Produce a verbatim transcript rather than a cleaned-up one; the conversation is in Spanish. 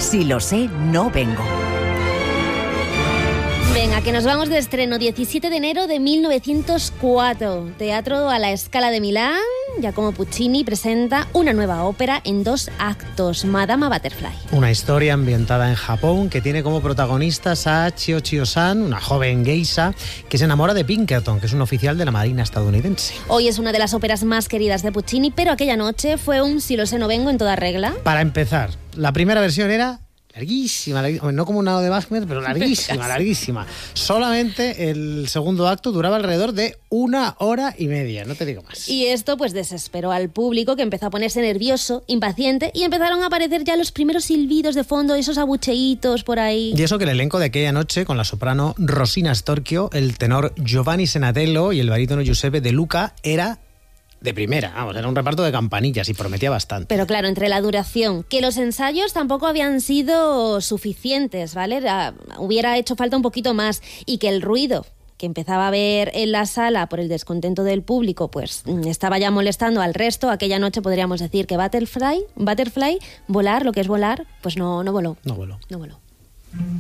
Si lo sé, no vengo. Venga, que nos vamos de estreno. diecisiete de enero de mil novecientos cuatro. Teatro a la Scala de Milán. Giacomo Puccini presenta una nueva ópera en dos actos, Madama Butterfly. Una historia ambientada en Japón que tiene como protagonistas a Chio Chio-san, una joven geisha que se enamora de Pinkerton, que es un oficial de la Marina estadounidense. Hoy es una de las óperas más queridas de Puccini, pero aquella noche fue un Si lo sé, no vengo en toda regla. Para empezar, la primera versión era larguísima, larguísima, no como una de Wagner, pero larguísima, larguísima. Solamente el segundo acto duraba alrededor de una hora y media, no te digo más. Y esto pues desesperó al público, que empezó a ponerse nervioso, impaciente, y empezaron a aparecer ya los primeros silbidos de fondo, esos abucheitos por ahí. Y eso que el elenco de aquella noche, con la soprano Rosina Storchio, el tenor Giovanni Senatello y el barítono Giuseppe De Luca, era de primera, vamos, era un reparto de campanillas y prometía bastante. Pero claro, entre la duración, que los ensayos tampoco habían sido suficientes, ¿vale? Era, hubiera hecho falta un poquito más, y que el ruido que empezaba a haber en la sala por el descontento del público, pues estaba ya molestando al resto. Aquella noche podríamos decir que Butterfly, Butterfly, volar, lo que es volar, pues no, no voló. No voló. No voló.